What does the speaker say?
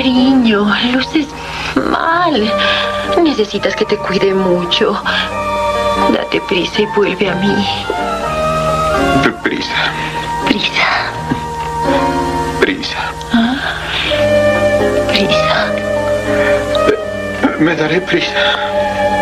cariño, luces mal. Necesitas que te cuide mucho. Date prisa y vuelve a mí. Prisa. Prisa. Prisa. ¿Ah? Prisa. Me daré prisa.